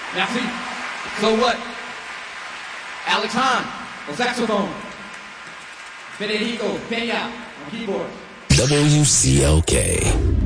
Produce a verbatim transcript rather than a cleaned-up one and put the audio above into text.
Merci. So what? Alex Hahn on saxophone. Federico Peña on keyboard. W C L K.